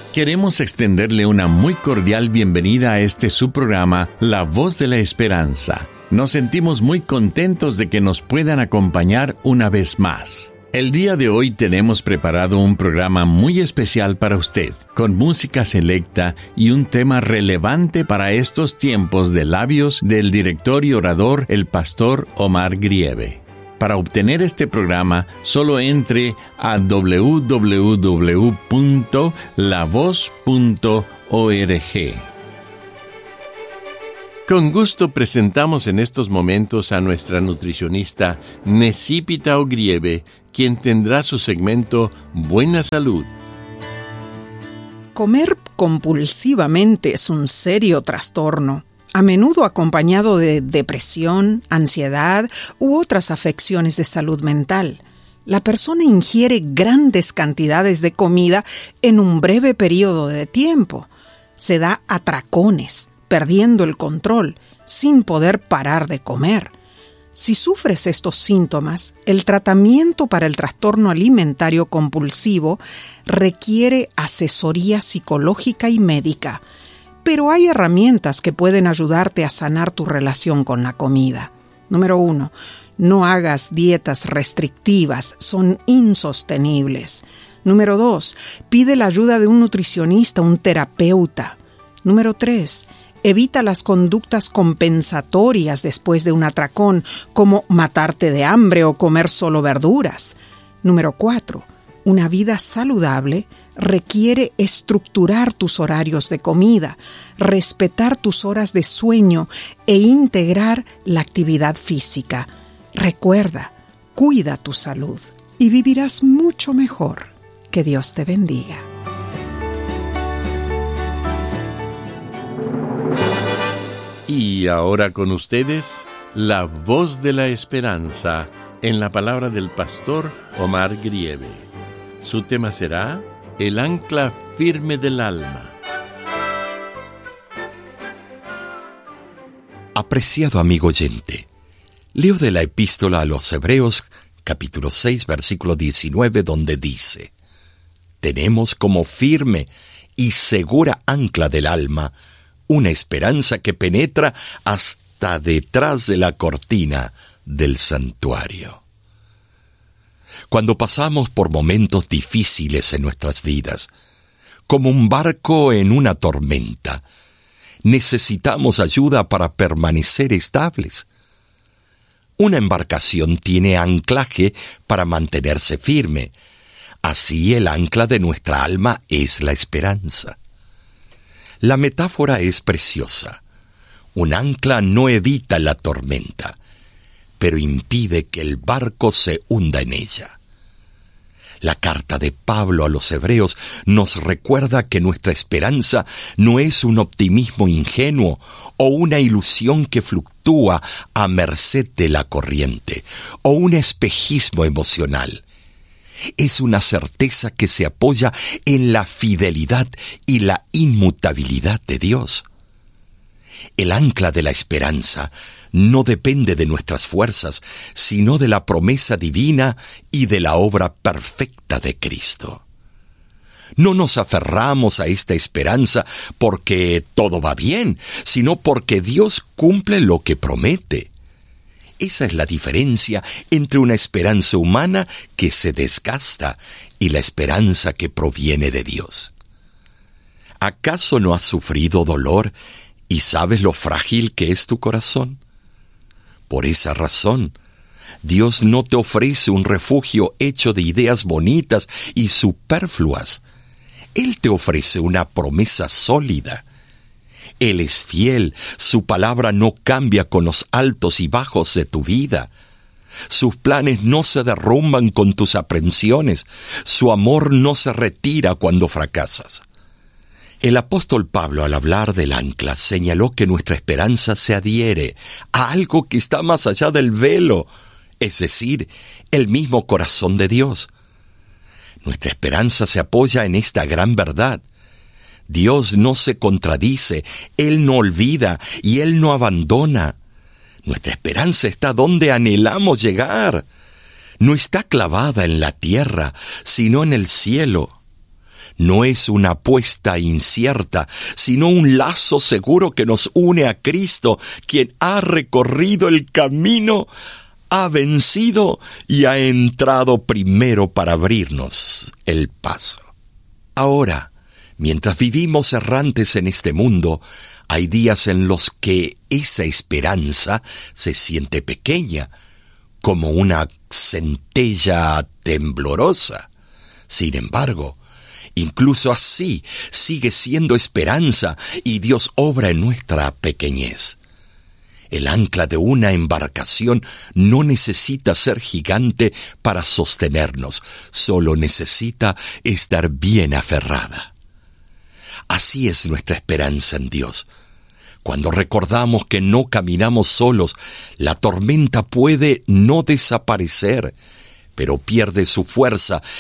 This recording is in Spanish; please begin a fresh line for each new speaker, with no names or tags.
Queremos extenderle una muy cordial bienvenida a este su programa, La Voz de la Esperanza. Nos sentimos muy contentos de que nos puedan acompañar una vez más. El día de hoy tenemos preparado un programa muy especial para usted, con música selecta y un tema relevante para estos tiempos de labios del director y orador, el pastor Omar Grieve. Para obtener este programa, solo entre a www.lavoz.org. Con gusto presentamos en estos momentos a nuestra nutricionista Necipita Ogrieve, quien tendrá su segmento Buena Salud.
Comer compulsivamente es un serio trastorno, a menudo acompañado de depresión, ansiedad u otras afecciones de salud mental. La persona ingiere grandes cantidades de comida en un breve periodo de tiempo. Se da atracones, perdiendo el control, sin poder parar de comer. Si sufres estos síntomas, el tratamiento para el trastorno alimentario compulsivo requiere asesoría psicológica y médica, pero hay herramientas que pueden ayudarte a sanar tu relación con la comida. Número 1. No hagas dietas restrictivas, son insostenibles. Número 2. Pide la ayuda de un nutricionista, un terapeuta. Número 3. Evita las conductas compensatorias después de un atracón, como matarte de hambre o comer solo verduras. Número 4. Una vida saludable requiere estructurar tus horarios de comida, respetar tus horas de sueño e integrar la actividad física. Recuerda, cuida tu salud y vivirás mucho mejor. Que Dios te bendiga.
Y ahora con ustedes, La Voz de la Esperanza, en la palabra del pastor Omar Grieve. Su tema será El ancla firme del alma.
Apreciado amigo oyente, leo de la epístola a los Hebreos, capítulo 6, versículo 19, donde dice: tenemos como firme y segura ancla del alma una esperanza que penetra hasta detrás de la cortina del santuario. Cuando pasamos por momentos difíciles en nuestras vidas, como un barco en una tormenta, necesitamos ayuda para permanecer estables. Una embarcación tiene anclaje para mantenerse firme. Así el ancla de nuestra alma es la esperanza. La metáfora es preciosa. Un ancla no evita la tormenta, pero impide que el barco se hunda en ella. La carta de Pablo a los Hebreos nos recuerda que nuestra esperanza no es un optimismo ingenuo o una ilusión que fluctúa a merced de la corriente o un espejismo emocional. Es una certeza que se apoya en la fidelidad y la inmutabilidad de Dios. El ancla de la esperanza no depende de nuestras fuerzas, sino de la promesa divina y de la obra perfecta de Cristo. No nos aferramos a esta esperanza porque todo va bien, sino porque Dios cumple lo que promete. Esa es la diferencia entre una esperanza humana que se desgasta y la esperanza que proviene de Dios. ¿Acaso no has sufrido dolor y sabes lo frágil que es tu corazón? Por esa razón, Dios no te ofrece un refugio hecho de ideas bonitas y superfluas. Él te ofrece una promesa sólida. Él es fiel, su palabra no cambia con los altos y bajos de tu vida. Sus planes no se derrumban con tus aprensiones, su amor no se retira cuando fracasas. El apóstol Pablo, al hablar del ancla, señaló que nuestra esperanza se adhiere a algo que está más allá del velo, es decir, el mismo corazón de Dios. Nuestra esperanza se apoya en esta gran verdad. Dios no se contradice, Él no olvida y Él no abandona. Nuestra esperanza está donde anhelamos llegar. No está clavada en la tierra, sino en el cielo. no es una apuesta incierta, sino un lazo seguro que nos une a Cristo, quien ha recorrido el camino, ha vencido y ha entrado primero para abrirnos el paso. Ahora, mientras vivimos errantes en este mundo, hay días en los que esa esperanza se siente pequeña, como una centella temblorosa. Sin embargo, incluso así sigue siendo esperanza y Dios obra en nuestra pequeñez. El ancla de una embarcación no necesita ser gigante para sostenernos, solo necesita estar bien aferrada. Así es nuestra esperanza en Dios. Cuando recordamos que no caminamos solos, la tormenta puede no desaparecer, pero pierde su fuerza